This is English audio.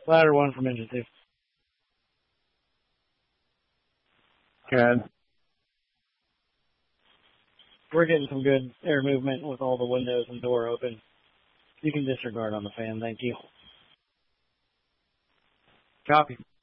Ladder 1 from engine 2. Good. We're getting some good air movement with all the windows and door open. You can disregard on the fan, thank you. Copy.